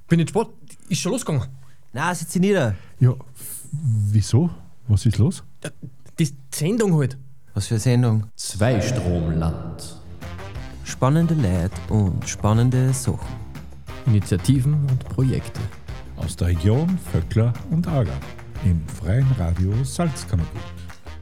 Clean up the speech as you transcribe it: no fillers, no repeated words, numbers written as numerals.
Bin nicht spät. Ist schon losgegangen. Na, sitz dich nieder. Ja, wieso? Was ist los? Die Sendung halt. Was für eine Sendung? Zweistromland. Spannende Leute und spannende Sachen. Initiativen und Projekte. Aus der Region Vöckler und Aargau im Freien Radio Salzkammergut.